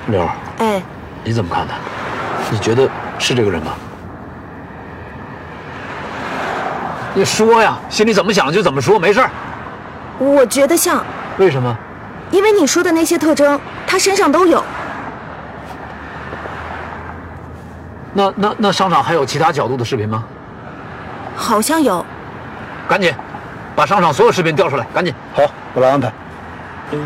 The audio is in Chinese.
刘儿， 哎， 你怎么看的？你觉得是这个人吗？你说呀，心里怎么想就怎么说，没事儿。 我觉得像， 为什么？ 因为你说的那些特征，他身上都有。 那商场还有其他角度的视频吗？ 好像有。 赶紧把商场所有视频调出来，赶紧。 好，我来安排。